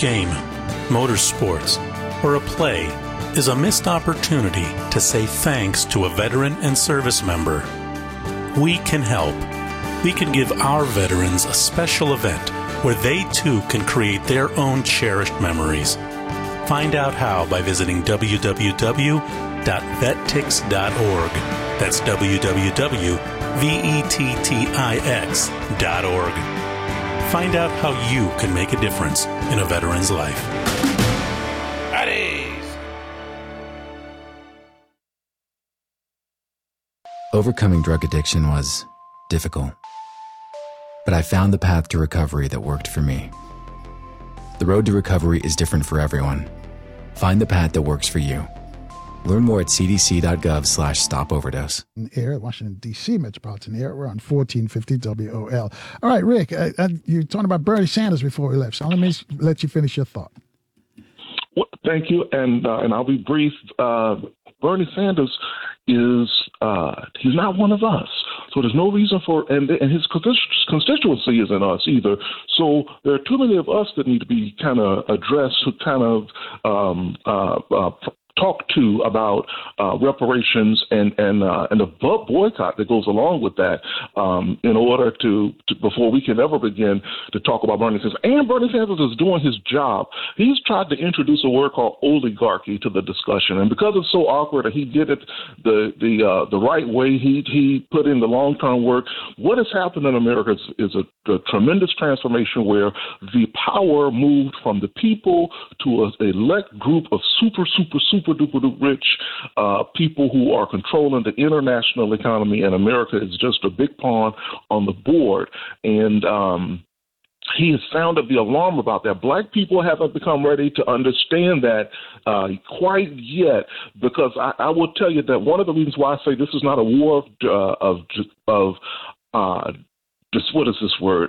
game, motorsports, or a play is a missed opportunity to say thanks to a veteran and service member. We can help. We can give our veterans a special event where they too can create their own cherished memories. Find out how by visiting www.vettix.org. That's www.vettix.org. Find out how you can make a difference in a veteran's life. Overcoming drug addiction was difficult, but I found the path to recovery that worked for me. The road to recovery is different for everyone. Find the path that works for you. Learn more at cdc.gov/stopoverdose. Air, Washington, D.C. Metropolitan Area. We're on 1450 WOL. All right, Rick, you were talking about Bernie Sanders before we left, so let me let you finish your thought. Well, thank you, and I'll be brief. Bernie Sanders is he's not one of us, so there's no reason for and his constituency isn't us either. So there are too many of us that need to be kind of addressed, to kind of talk to about reparations and the boycott that goes along with that, in order to before we can ever begin to talk about Bernie Sanders. And Bernie Sanders is doing his job. He's tried to introduce a word called oligarchy to the discussion, and because it's so awkward that he did it the right way, he put in the long-term work. What has happened in America is a tremendous transformation where the power moved from the people to a select group of super duper rich people who are controlling the international economy, and America is just a big pawn on the board. And he has sounded the alarm about that. Black people haven't become ready to understand that quite yet, because I will tell you that one of the reasons why I say this is not a war of what is this word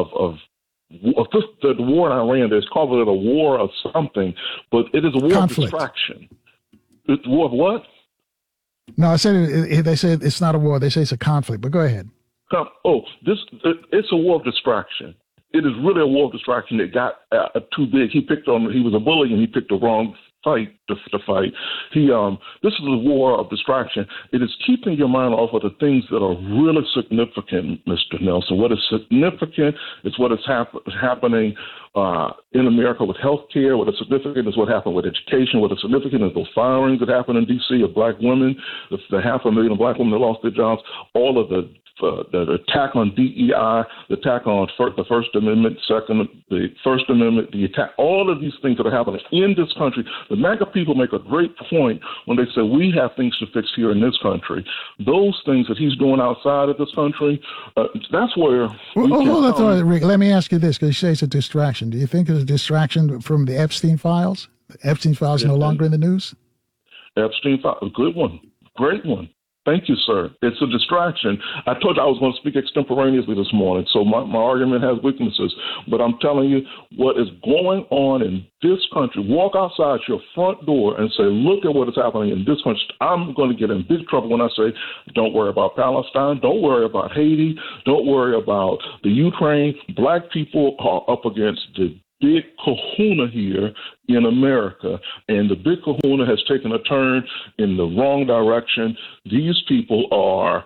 the war in Iran. There's called it a war of something, but it is a war of distraction. It's a war of what? No, I said they said it's not a war. They say it's a conflict. But go ahead. It's a war of distraction. It is really a war of distraction that got too big. He was a bully and he picked the wrong fight to fight. This is a war of distraction. It is keeping your mind off of the things that are really significant, Mr. Nelson. What is significant is what is happening in America with health care. What is significant is what happened with education. What is significant is those firings that happened in D.C. of black women, the 500,000 black women that lost their jobs, all of the attack on DEI, the attack on the First Amendment, the First Amendment, the attack, all of these things that are happening in this country. The MAGA people make a great point when they say we have things to fix here in this country. Those things that he's doing outside of this country, that's where. That's all right, Rick. Let me ask you this, because you say it's a distraction. Do you think it's a distraction from the Epstein files? The Epstein files no longer in the news? Epstein files, good one, great one. Thank you, sir. It's a distraction. I told you I was going to speak extemporaneously this morning, so my argument has weaknesses. But I'm telling you what is going on in this country. Walk outside your front door and say, look at what is happening in this country. I'm going to get in big trouble when I say, don't worry about Palestine. Don't worry about Haiti. Don't worry about the Ukraine. Black people are up against the big kahuna here in America, and the big kahuna has taken a turn in the wrong direction. These people are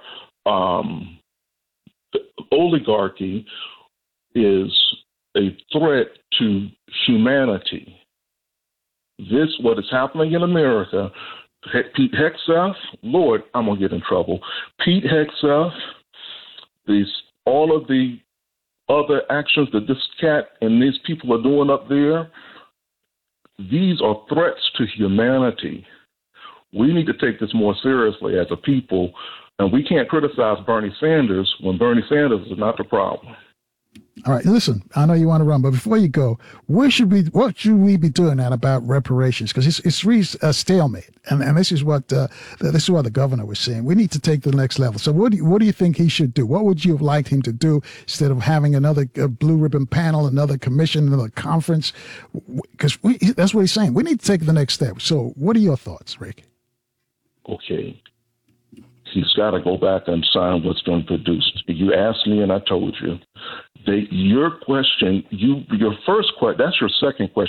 oligarchy is a threat to humanity. What is happening in America, Pete Hegseth, Lord, I'm going to get in trouble. Pete Hegseth, all of the other actions that this cat and these people are doing up there, these are threats to humanity. We need to take this more seriously as a people, and we can't criticize Bernie Sanders when Bernie Sanders is not the problem. All right, listen, I know you want to run, but before you go, what should we be doing now about reparations? Because it's reached a stalemate, and this is what the governor was saying. We need to take the next level. So what do you think he should do? What would you have liked him to do instead of having another blue ribbon panel, another commission, another conference? Because that's what he's saying. We need to take the next step. So what are your thoughts, Rick? Okay. He's got to go back and sign what's been produced. You asked me, and I told you. Your question, your first question, that's your second question.